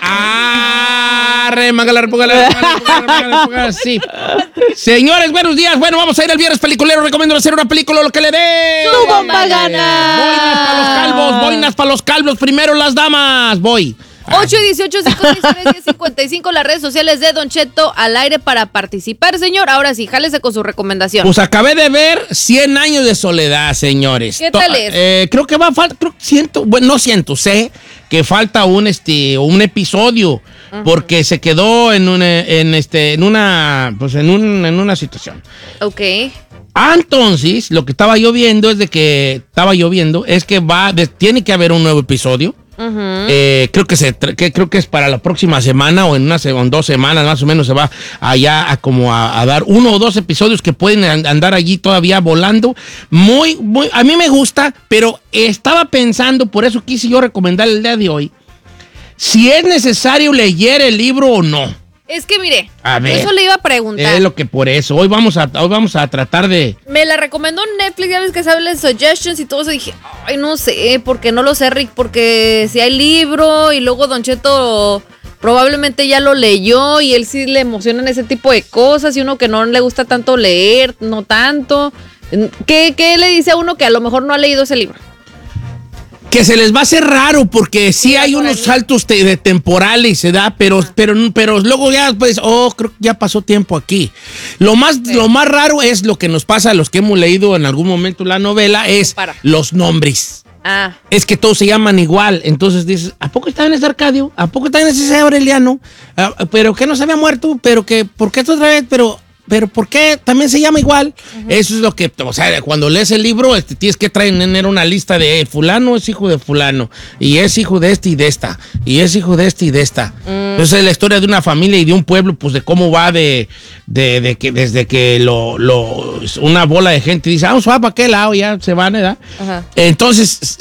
Sí. Señores, buenos días. Bueno, vamos a ir al viernes peliculero. Recomiendo hacer una película, lo que le dé. ¡Tu bomba gana! Boinas para los calvos. Primero las damas. Voy. 818-563-1055, las redes sociales de Don Cheto al aire para participar, señor. Ahora sí, jálese con su recomendación. Pues acabé de ver 100 años de soledad, señores. ¿Qué tal es? Creo que va a faltar, sé que falta un episodio, porque se quedó en una situación. Ok. Entonces, lo que estaba yo viendo es que tiene que haber un nuevo episodio. Creo que es para la próxima semana o en 2 semanas más o menos se va allá a dar 1 o 2 episodios que pueden andar allí todavía volando. Muy, a mí me gusta, pero estaba pensando, por eso quise yo recomendar el día de hoy, si es necesario leer el libro o no. Es que mire, a ver, eso le iba a preguntar. Es lo que por eso. Hoy vamos a tratar de... Me la recomendó Netflix, ya ves que sabe las suggestions y todo eso. Dije, ay, no sé, porque no lo sé, Rick, porque si hay libro y luego Don Cheto probablemente ya lo leyó y él sí le emocionan ese tipo de cosas y uno que no le gusta tanto leer, no tanto. ¿Qué le dice a uno que a lo mejor no ha leído ese libro? Que se les va a hacer raro porque sí hay unos saltos de temporales, se da, pero luego ya pues, creo que ya pasó tiempo aquí. Lo más raro es lo que nos pasa a los que hemos leído en algún momento la novela, es los nombres. Es que todos se llaman igual, entonces dices, ¿a poco está en ese Arcadio? ¿A poco está en ese Aureliano? ¿Pero que no se había muerto? ¿Pero que por qué otra vez? Pero ¿por qué también se llama igual? Eso es lo que, o sea, cuando lees el libro, tienes que tener una lista de fulano es hijo de fulano, y es hijo de este y de esta, y es hijo de este y de esta. Entonces es la historia de una familia y de un pueblo, pues de cómo va de que desde que una bola de gente dice, vamos para aquel lado, ya se van, ¿verdad? Entonces,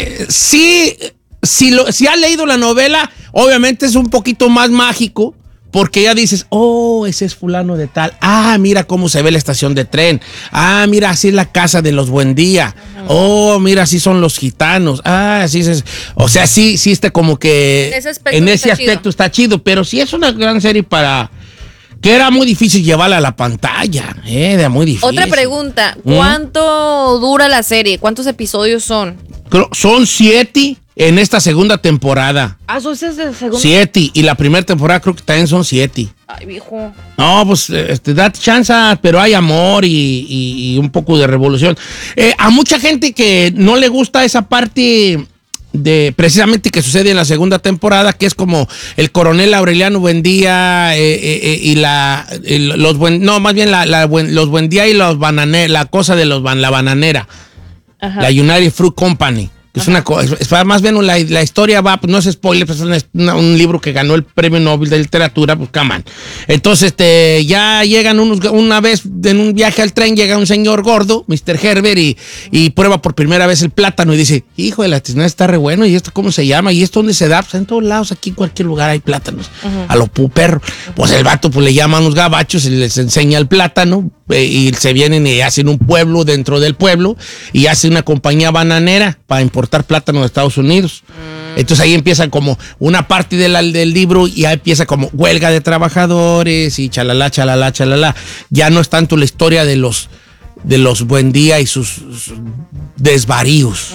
si has leído la novela, obviamente es un poquito más mágico, porque ya dices, ese es fulano de tal. Mira cómo se ve la estación de tren. Mira, así es la casa de los Buendía. Mira, así son los gitanos. Así es. O sea, sí está como que en ese aspecto está chido. Pero sí es una gran serie que era muy difícil llevarla a la pantalla. Era muy difícil. Otra pregunta, ¿cuánto dura la serie? ¿Cuántos episodios son? Son 7 en esta segunda temporada. ¿Eso es de segunda? 7, y la primera temporada creo que también son 7. Ay, viejo. No, pues date chance, pero hay amor y un poco de revolución. A mucha gente que no le gusta esa parte de precisamente que sucede en la segunda temporada, que es como el coronel Aureliano Buendía y los Buendía y los bananeros, la cosa de la bananera. La United Fruit Company. Es una cosa, más bien la historia va, pues no es spoiler, pues es un libro que ganó el premio Nobel de literatura, pues come on. Entonces, ya llegan una vez en un viaje al tren, llega un señor gordo, Mr. Herbert, y prueba por primera vez el plátano y dice, hijo de la tiznada, está re bueno, ¿y esto cómo se llama? ¿Y esto dónde se da? Pues en todos lados, aquí en cualquier lugar hay plátanos. A lo perro. Pues el vato pues le llama a unos gabachos y les enseña el plátano, y se vienen y hacen un pueblo dentro del pueblo, y hacen una compañía bananera para importar plátano de Estados Unidos. Entonces ahí empieza como una parte del libro y ahí empieza como huelga de trabajadores y chalala. Ya no es tanto la historia de los Buendía y sus desvaríos.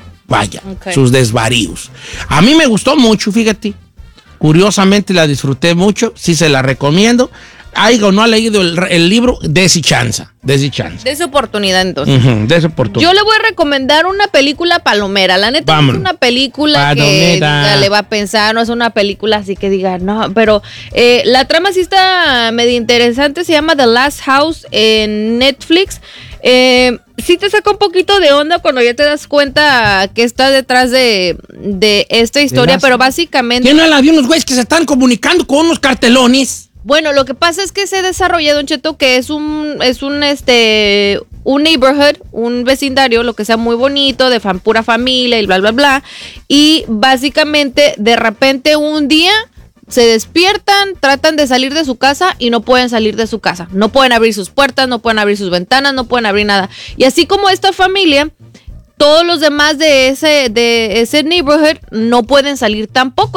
Sus desvaríos. A mí me gustó mucho, fíjate. Curiosamente la disfruté mucho. Sí se la recomiendo. No ha leído el libro, dese chance. De su oportunidad, entonces. De su oportunidad. Yo le voy a recomendar una película palomera. La neta, no es una película que le va a pensar, no es una película así que diga, no, pero la trama sí está medio interesante. Se llama The Last House en Netflix. Sí te saca un poquito de onda cuando ya te das cuenta que está detrás de esta historia, pero básicamente... ¿Quién no la vio? Unos güeyes que se están comunicando con unos cartelones. Bueno, lo que pasa es que se desarrolla, Don Cheto, que es un neighborhood, un vecindario, lo que sea muy bonito, de pura familia y bla, bla, bla. Y básicamente, de repente, un día se despiertan, tratan de salir de su casa y no pueden salir de su casa. No pueden abrir sus puertas, no pueden abrir sus ventanas, no pueden abrir nada. Y así como esta familia, todos los demás de ese neighborhood no pueden salir tampoco.